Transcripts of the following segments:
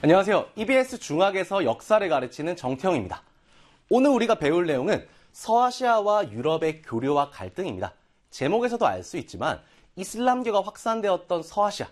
안녕하세요. EBS 중학에서 역사를 가르치는 정태형입니다. 오늘 우리가 배울 내용은 서아시아와 유럽의 교류와 갈등입니다. 제목에서도 알 수 있지만 이슬람교가 확산되었던 서아시아,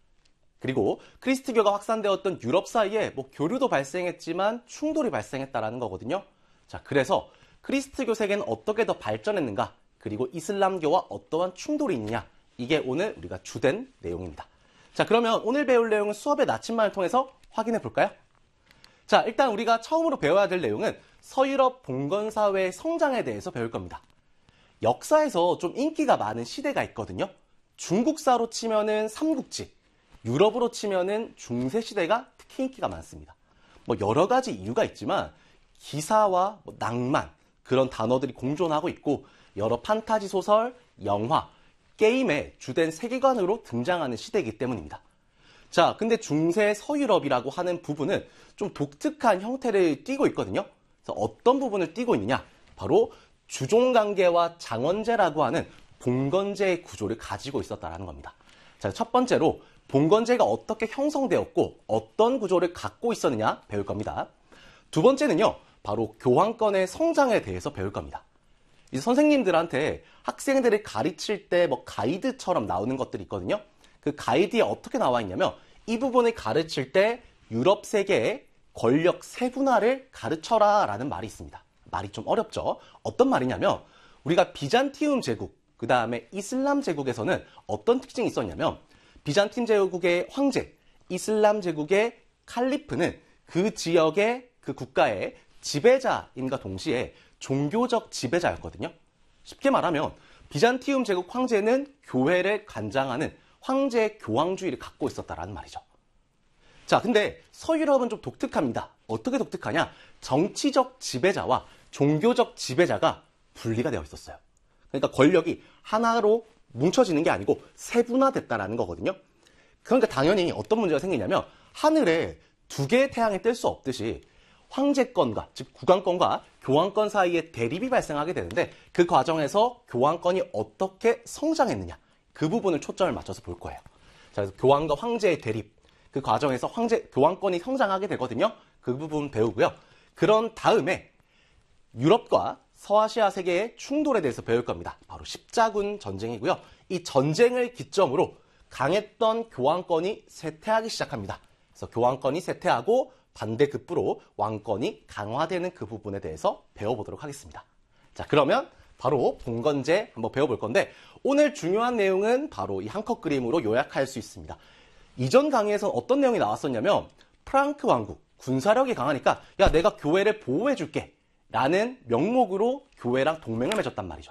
그리고 크리스트교가 확산되었던 유럽 사이에 교류도 발생했지만 충돌이 발생했다라는 거거든요. 자, 그래서 크리스트교 세계는 어떻게 더 발전했는가, 그리고 이슬람교와 어떠한 충돌이 있느냐, 이게 오늘 우리가 주된 내용입니다. 자, 그러면 오늘 배울 내용은 수업의 나침반을 통해서 확인해 볼까요? 자, 일단 우리가 처음으로 배워야 될 내용은 서유럽 봉건사회의 성장에 대해서 배울 겁니다. 역사에서 좀 인기가 많은 시대가 있거든요. 중국사로 치면은 삼국지, 유럽으로 치면은 중세시대가 특히 인기가 많습니다. 여러 가지 이유가 있지만 기사와 낭만, 그런 단어들이 공존하고 있고 여러 판타지 소설, 영화, 게임의 주된 세계관으로 등장하는 시대이기 때문입니다. 자, 근데 중세 서유럽이라고 하는 부분은 좀 독특한 형태를 띠고 있거든요. 그래서 어떤 부분을 띠고 있느냐? 바로 주종관계와 장원제라고 하는 봉건제의 구조를 가지고 있었다는 겁니다. 자, 첫 번째로 봉건제가 어떻게 형성되었고 어떤 구조를 갖고 있었느냐 배울 겁니다. 두 번째는요, 바로 교황권의 성장에 대해서 배울 겁니다. 이제 선생님들한테 학생들을 가르칠 때 가이드처럼 나오는 것들이 있거든요. 그 가이드에 어떻게 나와 있냐면 이 부분을 가르칠 때 유럽 세계의 권력 세분화를 가르쳐라 라는 말이 있습니다. 말이 좀 어렵죠. 어떤 말이냐면 우리가 비잔티움 제국, 그 다음에 이슬람 제국에서는 어떤 특징이 있었냐면 비잔틴 제국의 황제, 이슬람 제국의 칼리프는 그 지역의 그 국가의 지배자인과 동시에 종교적 지배자였거든요. 쉽게 말하면 비잔티움 제국 황제는 교회를 관장하는 황제의 교황주의를 갖고 있었다라는 말이죠. 자, 근데 서유럽은 좀 독특합니다. 어떻게 독특하냐? 정치적 지배자와 종교적 지배자가 분리가 되어 있었어요. 그러니까 권력이 하나로 뭉쳐지는 게 아니고 세분화됐다라는 거거든요. 그러니까 당연히 어떤 문제가 생기냐면 하늘에 두 개의 태양이 뜰 수 없듯이 황제권과, 즉 국왕권과 교황권 사이에 대립이 발생하게 되는데 그 과정에서 교황권이 어떻게 성장했느냐, 그 부분을 초점을 맞춰서 볼 거예요. 자, 그래서 교황과 황제의 대립, 그 과정에서 교황권이 성장하게 되거든요. 그 부분 배우고요. 그런 다음에 유럽과 서아시아 세계의 충돌에 대해서 배울 겁니다. 바로 십자군 전쟁이고요. 이 전쟁을 기점으로 강했던 교황권이 쇠퇴하기 시작합니다. 그래서 교황권이 쇠퇴하고 반대급부로 왕권이 강화되는 그 부분에 대해서 배워보도록 하겠습니다. 자, 그러면 바로 봉건제 한번 배워볼 건데 오늘 중요한 내용은 바로 이 한 컷 그림으로 요약할 수 있습니다. 이전 강의에서는 어떤 내용이 나왔었냐면 프랑크 왕국, 군사력이 강하니까 야, 내가 교회를 보호해줄게 라는 명목으로 교회랑 동맹을 맺었단 말이죠.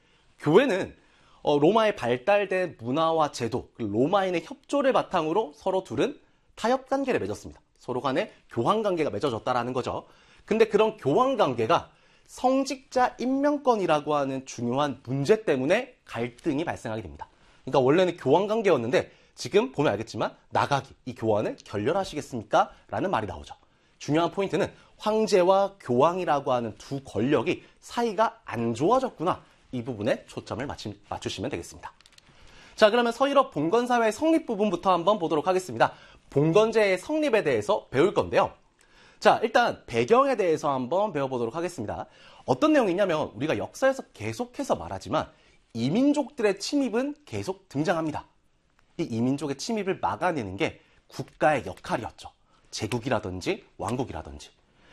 교회는 로마의 발달된 문화와 제도, 로마인의 협조를 바탕으로 서로 둘은 타협관계를 맺었습니다. 서로 간에 교환관계가 맺어졌다라는 거죠. 근데 그런 교환관계가 성직자 임명권이라고 하는 중요한 문제 때문에 갈등이 발생하게 됩니다. 그러니까 원래는 교환관계였는데 지금 보면 알겠지만 나가기, 이 교환을 결렬하시겠습니까? 라는 말이 나오죠. 중요한 포인트는 황제와 교황이라고 하는 두 권력이 사이가 안 좋아졌구나. 이 부분에 초점을 맞추시면 되겠습니다. 자, 그러면 서유럽 봉건사회의 성립 부분부터 한번 보도록 하겠습니다. 봉건제의 성립에 대해서 배울 건데요. 자, 일단 배경에 대해서 한번 배워보도록 하겠습니다. 어떤 내용이냐면 우리가 역사에서 계속해서 말하지만 이민족들의 침입은 계속 등장합니다. 이 이민족의 침입을 막아내는 게 국가의 역할이었죠. 제국이라든지 왕국이라든지.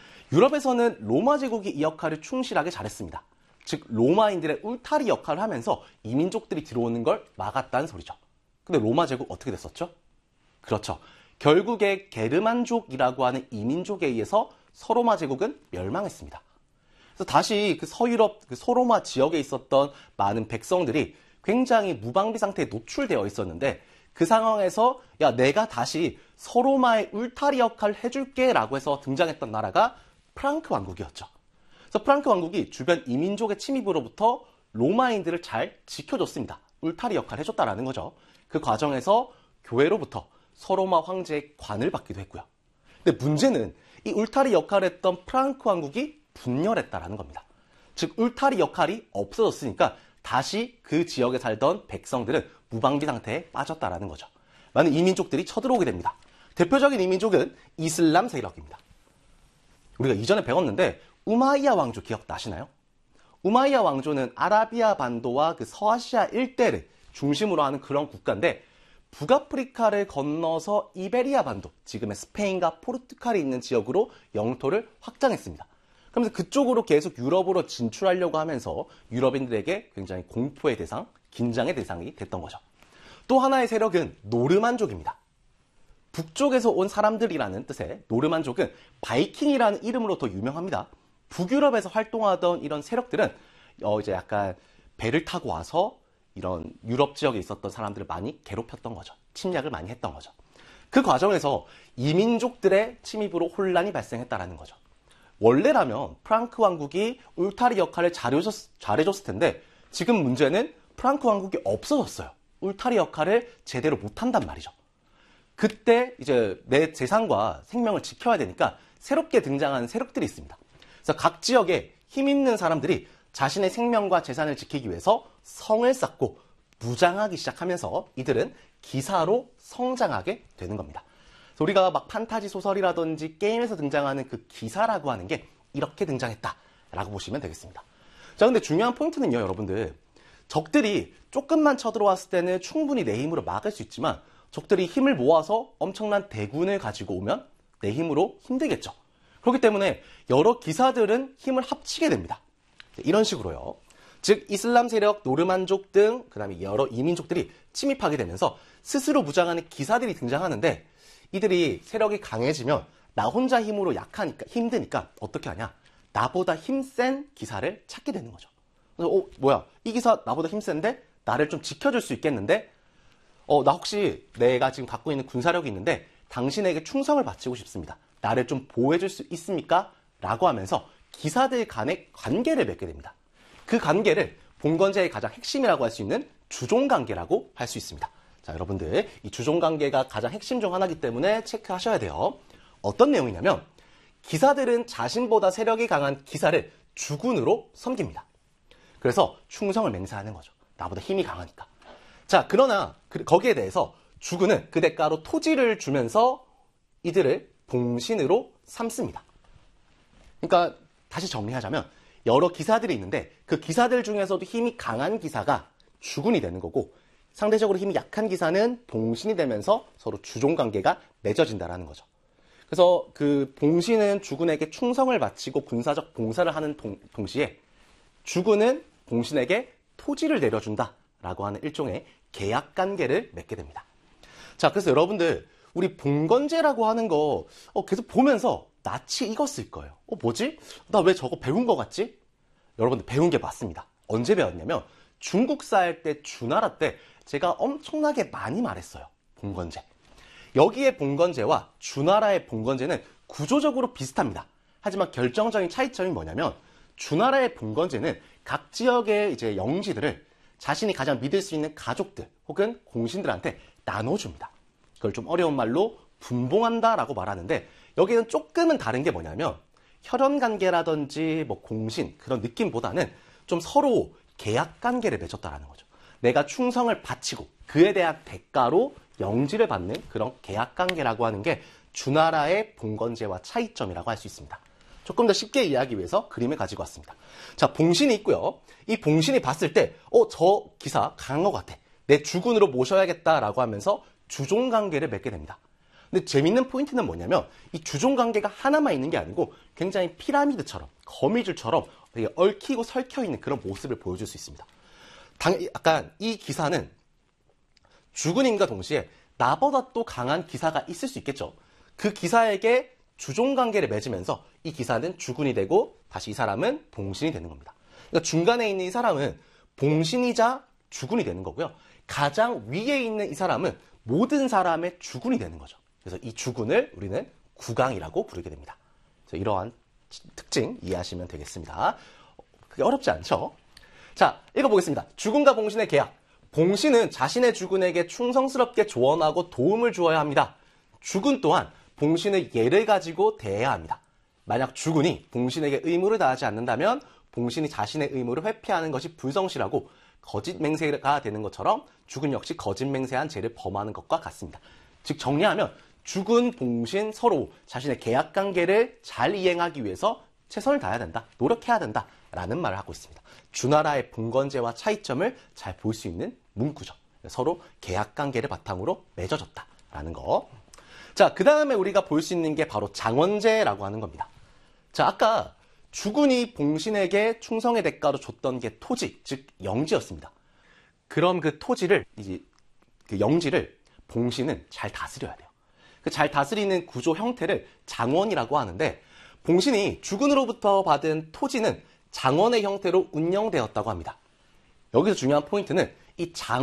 유럽에서는 로마 제국이 이 역할을 충실하게 잘했습니다. 즉 로마인들의 울타리 역할을 하면서 이민족들이 들어오는 걸 막았다는 소리죠. 근데 로마 제국 어떻게 됐었죠? 그렇죠. 결국에 게르만족이라고 하는 이민족에 의해서 서로마 제국은 멸망했습니다. 그래서 다시 그 서유럽, 그 소로마 지역에 있었던 많은 백성들이 굉장히 무방비 상태에 노출되어 있었는데 그 상황에서 야, 내가 다시 서로마의 울타리 역할을 해줄게 라고 해서 등장했던 나라가 프랑크 왕국이었죠. 그래서 프랑크 왕국이 주변 이민족의 침입으로부터 로마인들을 잘 지켜줬습니다. 울타리 역할을 해줬다라는 거죠. 그 과정에서 교회로부터 서로마 황제의 관을 받기도 했고요. 근데 문제는 이 울타리 역할을 했던 프랑크 왕국이 분열했다라는 겁니다. 즉 울타리 역할이 없어졌으니까 다시 그 지역에 살던 백성들은 무방비 상태에 빠졌다라는 거죠. 많은 이민족들이 쳐들어오게 됩니다. 대표적인 이 민족은 이슬람 세력입니다. 우리가 이전에 배웠는데 우마이야 왕조 기억나시나요? 우마이야 왕조는 아라비아 반도와 그 서아시아 일대를 중심으로 하는 그런 국가인데 북아프리카를 건너서 이베리아 반도, 지금의 스페인과 포르투갈이 있는 지역으로 영토를 확장했습니다. 그러면서 그쪽으로 계속 유럽으로 진출하려고 하면서 유럽인들에게 굉장히 공포의 대상, 긴장의 대상이 됐던 거죠. 또 하나의 세력은 노르만족입니다. 북쪽에서 온 사람들이라는 뜻의 노르만족은 바이킹이라는 이름으로 더 유명합니다. 북유럽에서 활동하던 이런 세력들은 이제 약간 배를 타고 와서 이런 유럽 지역에 있었던 사람들을 많이 괴롭혔던 거죠. 침략을 많이 했던 거죠. 그 과정에서 이민족들의 침입으로 혼란이 발생했다라는 거죠. 원래라면 프랑크 왕국이 울타리 역할을 잘해줬을 텐데 지금 문제는 프랑크 왕국이 없어졌어요. 울타리 역할을 제대로 못한단 말이죠. 그때 이제 내 재산과 생명을 지켜야 되니까 새롭게 등장하는 세력들이 있습니다. 그래서 각 지역에 힘 있는 사람들이 자신의 생명과 재산을 지키기 위해서 성을 쌓고 무장하기 시작하면서 이들은 기사로 성장하게 되는 겁니다. 그래서 우리가 막 판타지 소설이라든지 게임에서 등장하는 그 기사라고 하는 게 이렇게 등장했다라고 보시면 되겠습니다. 자, 근데 중요한 포인트는요, 여러분들. 적들이 조금만 쳐들어왔을 때는 충분히 내 힘으로 막을 수 있지만 적들이 힘을 모아서 엄청난 대군을 가지고 오면 내 힘으로 힘들겠죠. 그렇기 때문에 여러 기사들은 힘을 합치게 됩니다. 이런 식으로요. 즉 이슬람 세력, 노르만족 등 그다음에 여러 이민족들이 침입하게 되면서 스스로 무장하는 기사들이 등장하는데 이들이 세력이 강해지면 나 혼자 힘으로 약하니까 힘드니까 어떻게 하냐? 나보다 힘센 기사를 찾게 되는 거죠. 그래서 뭐야? 이 기사 나보다 힘센데 나를 좀 지켜줄 수 있겠는데 나 혹시 내가 지금 갖고 있는 군사력이 있는데 당신에게 충성을 바치고 싶습니다. 나를 좀 보호해줄 수 있습니까? 라고 하면서 기사들 간의 관계를 맺게 됩니다. 그 관계를 봉건제의 가장 핵심이라고 할 수 있는 주종관계라고 할 수 있습니다. 자, 여러분들 이 주종관계가 가장 핵심 중 하나이기 때문에 체크하셔야 돼요. 어떤 내용이냐면 기사들은 자신보다 세력이 강한 기사를 주군으로 섬깁니다. 그래서 충성을 맹세하는 거죠. 나보다 힘이 강하니까. 자, 그러나 거기에 대해서 주군은 그 대가로 토지를 주면서 이들을 봉신으로 삼습니다. 그러니까 다시 정리하자면 여러 기사들이 있는데 그 기사들 중에서도 힘이 강한 기사가 주군이 되는 거고 상대적으로 힘이 약한 기사는 봉신이 되면서 서로 주종관계가 맺어진다는 거죠. 그래서 그 봉신은 주군에게 충성을 바치고 군사적 봉사를 하는 동시에 주군은 봉신에게 토지를 내려준다라고 하는 일종의 계약관계를 맺게 됩니다. 자, 그래서 여러분들 우리 봉건제라고 하는 거 계속 보면서 낯이 익었을 거예요. 뭐지? 나 왜 저거 배운 거 같지? 여러분들 배운 게 맞습니다. 언제 배웠냐면 중국사 할 때 주나라 때 제가 엄청나게 많이 말했어요. 봉건제. 여기에 봉건제와 주나라의 봉건제는 구조적으로 비슷합니다. 하지만 결정적인 차이점이 뭐냐면 주나라의 봉건제는 각 지역의 이제 영지들을 자신이 가장 믿을 수 있는 가족들 혹은 공신들한테 나눠줍니다. 그걸 좀 어려운 말로 분봉한다라고 말하는데 여기는 조금은 다른 게 뭐냐면 혈연관계라든지 뭐 공신 그런 느낌보다는 좀 서로 계약관계를 맺었다라는 거죠. 내가 충성을 바치고 그에 대한 대가로 영지를 받는 그런 계약관계라고 하는 게 주나라의 봉건제와 차이점이라고 할 수 있습니다. 조금 더 쉽게 이해하기 위해서 그림을 가지고 왔습니다. 자, 봉신이 있고요. 이 봉신이 봤을 때 저 기사 강한 것 같아. 내 주군으로 모셔야겠다라고 하면서 주종관계를 맺게 됩니다. 근데 재밌는 포인트는 뭐냐면 이 주종관계가 하나만 있는 게 아니고 굉장히 피라미드처럼 거미줄처럼 되게 얽히고 설켜있는 그런 모습을 보여줄 수 있습니다. 약간 이 기사는 주군인과 동시에 나보다 또 강한 기사가 있을 수 있겠죠. 그 기사에게 주종관계를 맺으면서 이 기사는 주군이 되고 다시 이 사람은 봉신이 되는 겁니다. 그러니까 중간에 있는 이 사람은 봉신이자 주군이 되는 거고요. 가장 위에 있는 이 사람은 모든 사람의 주군이 되는 거죠. 그래서 이 주군을 우리는 국왕이라고 부르게 됩니다. 그래서 이러한 특징 이해하시면 되겠습니다. 그게 어렵지 않죠? 자, 읽어보겠습니다. 주군과 봉신의 계약. 봉신은 자신의 주군에게 충성스럽게 조언하고 도움을 주어야 합니다. 주군 또한 봉신의 예를 가지고 대해야 합니다. 만약 주군이 봉신에게 의무를 다하지 않는다면 봉신이 자신의 의무를 회피하는 것이 불성실하고 거짓 맹세가 되는 것처럼 주군 역시 거짓 맹세한 죄를 범하는 것과 같습니다. 즉 정리하면 주군, 봉신 서로 자신의 계약 관계를 잘 이행하기 위해서 최선을 다해야 된다, 노력해야 된다라는 말을 하고 있습니다. 주나라의 봉건제와 차이점을 잘 볼 수 있는 문구죠. 서로 계약 관계를 바탕으로 맺어졌다라는 거. 자, 그 다음에 우리가 볼 수 있는 게 바로 장원제라고 하는 겁니다. 자, 아까 주군이 봉신에게 충성의 대가로 줬던 게 토지, 즉 영지였습니다. 그럼 그 토지를, 이제 그 영지를 봉신은 잘 다스려야 돼요. 그 잘 다스리는 구조 형태를 장원이라고 하는데, 봉신이 주군으로부터 받은 토지는 장원의 형태로 운영되었다고 합니다. 여기서 중요한 포인트는 이